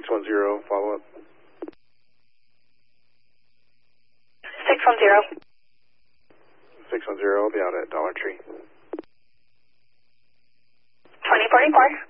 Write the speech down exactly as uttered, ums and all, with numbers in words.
one zero, follow up. six one zero. six one zero, I'll be out at Dollar Tree. twenty forty-four.